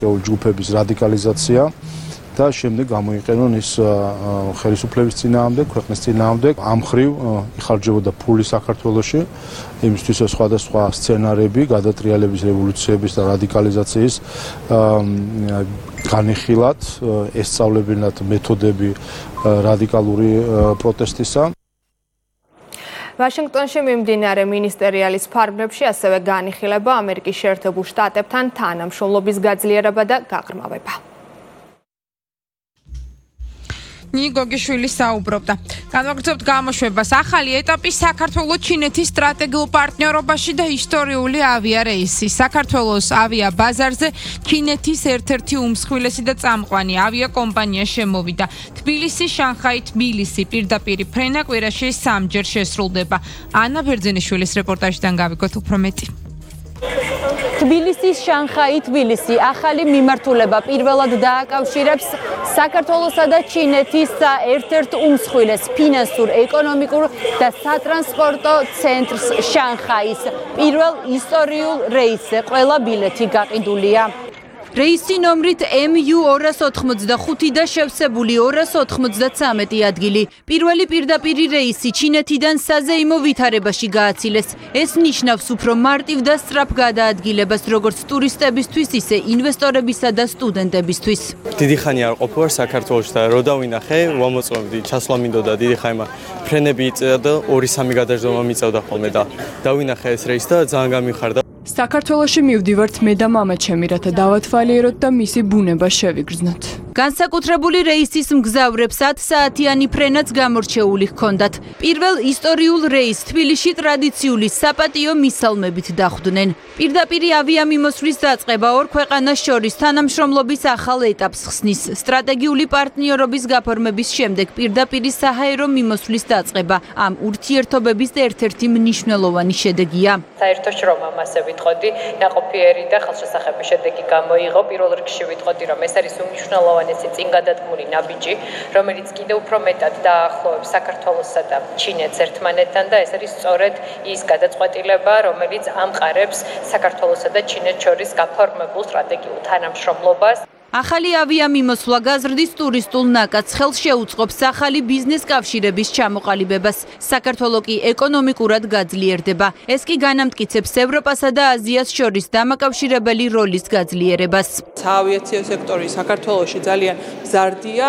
ჯგუფების რადიკალიზაცია და შემდეგ გამოიყენონ ის ხელისუფლების წინააღმდეგ, ქვეყნის წინააღმდეგ. ამ მხრივ იხარჯებოდა ფული საქართველოში, იმისთვის სხვადასხვა სცენარები, გადატრიალების, რევოლუციების და რადიკალიზაციის განეხილად, ესწავლებინათ მეთოდები რადიკალური პროტესტისა. ვაშინგტონში მიმდინარე მინისტერიალის ფარგლებში ასევე განიხილება ამერიკის შეერთებულ შტატებთან თანამშრომლობის გაძლიერება და გაღრმავება. ნიგოგიშვილი საუბრობდა. განვაგრძობთ გამოშვებას. ახალი ეტაპი საქართველო-ჩინეთის სტრატეგიულ პარტნიორობაში და ისტორიული ავიარეისი. საქართველოს ავიაბაზარზე ჩინეთის ერთ-ერთი უმსხვილესი და წამყვანი ავიაკომპანია შემოვიდა. თბილისი, შანხაი, თბილისი პირდაპირი ფრენა კვირაში 3-ჯერ შესრულდება. ანა ბერძენიშვილის რეპორტაჟიდან გავიგოთ უფრო მეტი. თბილისის შანხაი თბილისი ახალი მიმართულება პირველად დააკავშირებს საქართველოსა და ჩინეთის ერთ-ერთ უმსხვილეს ფინანსურ, ეკონომიკურ და სატრანსპორტო ცენტრს შანხაის. პირველ ისტორიულ რეისზე ყველა ბილეთი გაყიდულია. რეისი ნომრით MU285 და შევსებული 293 ადგილი. პირველი პირდაპირი რეისი ჩინეთიდან საზეიმო ვითარებაში გააცილეს. ეს ნიშნავს უფრო მარტივ და სწრაფ გადაადგილებას როგორც ტურისტებისთვის, ისე ინვესტორებისა და სტუდენტებისთვის. დიდი ხანი არ ყოფილვარ საქართველოში და რო დავინახე, ვამოწმებდი, ჩასვლა მინდოდა დიდი ხანი, ფრენები იწევდა და 2-3 გადაждობა მიწევდა ხოლმე და დავინახე ეს რეისი და ძალიან გამიხარდა. საქართველოში მივდივართ მე და მამა ჩემი, რათა დავათვალიეროთ და მისი ბუნება შევიგრძნოთ. განსაკუთრებული რეისის მგზავრებს 10 საათიანი ფრენაც გამორჩეული ჰქონდათ. პირველ ისტორიულ რეისს თბილისში ტრადიციული საპატიო მისალმებით დახვდნენ. პირდაპირი ავიამიმოსვლის დაწყება ორ ქვეყანას შორის თანამშრომლობის ახალ ეტაპს ხსნის. სტრატეგიული პარტნიორობის გაფორმების შემდეგ პირდაპირი საჰაერო მიმოსვლის დაწყება ამ ურთიერთობების ერთ-ერთი მნიშვნელოვანი შედეგია. საერთო შრომამ ასე ვიტყოდი, ნაყოფიერი და ხელშესახების შედეგი გამოიღო. პირველ რიგში ვიტყოდი, რომ ეს არის უმნიშვნელოვანესი წინ გადადგმული ნაბიჯი, რომელიც კიდევ უფრო მეტად დაახლოებს საქართველოსა და ჩინეთს ერთმანეთთან და ეს არის სწორედ ის გადაწყვეტილება, რომელიც ამყარებს საქართველოსა და ჩინეთს შორის გაფორმებულ სტრატეგიულ თანამშრომლობას. ახალი ავიამიმოსვლა გაზრდის ტურისტულ ნაკადს, ხელს შეუწყობს ახალი ბიზნეს კავშირების ჩამოყალიბებას. საქართველო კი ეკონომიკურად გაძლიერდება. ეს კი განამტკიცებს ევროპასა და აზიას შორის დამაკავშირებელი როლის გაძლიერებას. საავიაციო სექტორი საქართველოში ძალიან მზარდია.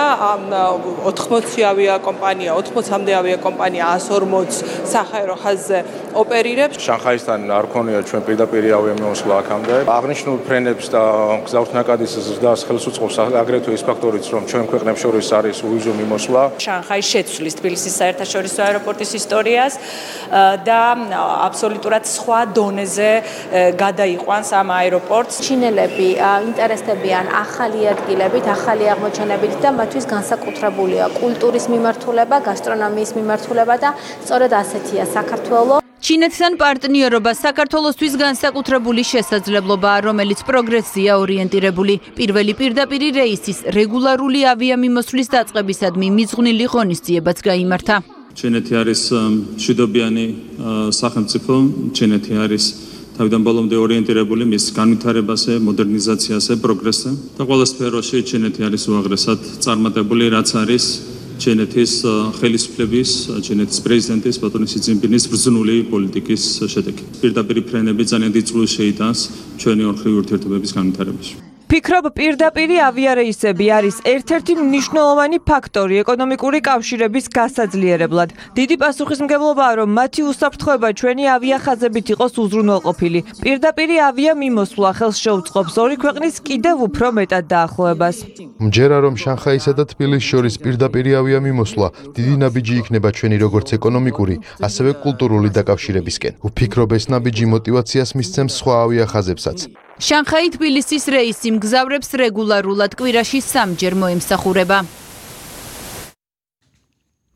80 ავიაკომპანია, 80-მდე ავიაკომპანია 140 საჰაერო ხაზზე ოპერირებს. შანხაისთან არ ქონია ჩვენ პირდაპირი ავიამიმოსვლა აქამდე. აღნიშნულ ფრენებს და გზავრთნაკადის ზრდას ხელს უწყობს აგრეთვე ის ფაქტორიც, რომ ჩვენ ქვეყნებს შორის არის უვიზო მიმოსვლა. შანხაი შეცვლის თბილისის საერთაშორისო აეროპორტის ისტორიას და აბსოლუტურად სხვა დონეზე გადაიყვანს ამ აეროპორტს. ჩინელები ინტერესდებიან ახალი ადგილებით, ახალი აღმოჩენებით და მათთვის განსაკუთრებულია კულტურის მიმართულება, გასტრონომიის მიმართულება და სწორედ ასეთია საქართველო. ჩინეთთან პარტნიორობა საქართველოსთვის განსაკუთრებული შესაძლებლობაა, რომელიც პროგრესია ორიენტირებული. პირველი პირდაპირი რეისის რეგულარული ავიამიმოსვლის დაწყებისადმი მიძღვნილი ღონისძიებაც გაიმართა. ჩინეთი არის მშვიდობიანი სახელმწიფო, ჩინეთი არის თავიდან ბოლომდე ორიენტირებული მის განვითარებაზე, მოდერნიზაციაზე, პროგრესზე და ყველა სფეროში ჩინეთი არის უაღრესად წარმატებული, რაც არის ჩინეთის ხელისუფლების, ჩინეთის პრეზიდენტის ბატონი სი ძინპინის ბრძნული პოლიტიკის შედეგი. პირდაპირი ფრენები ძალიან დიდ წვლილს შეიტანს ჩვენი ორმხრივი ურთიერთობების განვითარებაში. ფიქრობ, პირდაპირი ავიარეისები არის ერთ-ერთი მნიშვნელოვანი ფაქტორი ეკონომიკური კავშირების გასაძლიერებლად. დიდი პასუხისმგებლობაა, რომ მათი უსაფრთხოება ჩვენი ავიახაზებით იყოს უზრუნველყოფილი. პირდაპირი ავიამიმოსვლა ხელს შეუწყობს ორი ქვეყნის კიდევ უფრო მეტად დაახლოებას. მჯერა, რომ შანხაისა და თბილისის შორის პირდაპირი ავიამიმოსვლა დიდი ნაბიჯი იქნება ჩვენი როგორც ეკონომიკური, ასევე კულტურული დაკავშირებისკენ. ვფიქრობ, ეს ნაბიჯი მოტივაციას მისცემს სხვა ავიახაზებსაც. შანხაი თბილისის რეისი მგზავრებს რეგულარულად კვირაში 3-ჯერ მოემსახურება.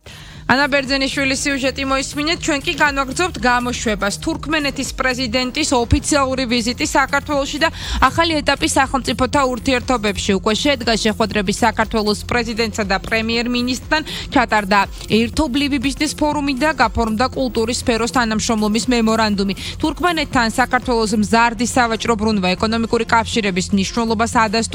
ანა ბერძენიშვილის სიუჟეტი მოისმინეთ, ჩვენ კი განვაგრძობთ გამოშვებას. თურქმენეთის პრეზიდენტის ოფიციალური ვიზიტი საქართველოში და ახალი ეტაპი სახელმწიფოთა ურთიერთობებში. უკვე შედგა შეხვედრები საქართველოს პრეზიდენტსა და პრემიერ-მინისტრთან, ჩატარდა ერთობლივი ბიზნეს ფორუმი და გაფორმდა კულტურის სფეროს თანამშრომლობის მემორანდუმი. თურქმენეთთან საქართველოს მზარდი სავაჭრო ბრუნვა ეკონომიკური კავშირების მნიშვნელობას ადასტურებს.